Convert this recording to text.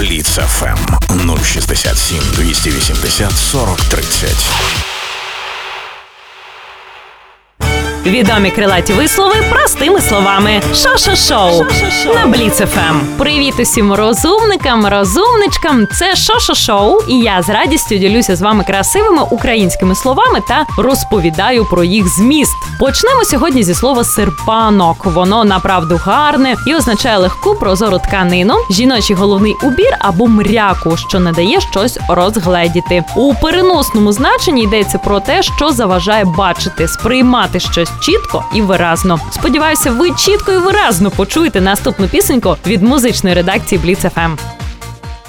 Бліц ФМ 067 280 40 30. Відомі крилаті вислови простими словами. Шо-шо-шоу на Бліц ФМ. Привіт усім розумникам, розумничкам. Це Шо-шо-шоу, і я з радістю ділюся з вами красивими українськими словами та розповідаю про їх зміст. Почнемо сьогодні зі слова серпанок. Воно направду гарне і означає легку прозору тканину, жіночий головний убір або мряку, що не дає щось розгледіти. У переносному значенні йдеться про те, що заважає бачити, сприймати щось чітко і виразно. Сподіваюся, ви чітко і виразно почуєте наступну пісеньку від музичної редакції Бліц ФМ.